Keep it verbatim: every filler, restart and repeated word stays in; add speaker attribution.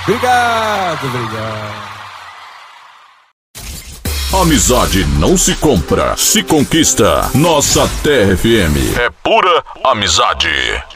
Speaker 1: Obrigado, obrigado.
Speaker 2: Amizade não se compra, se conquista. Nossa Terra F M é pura amizade.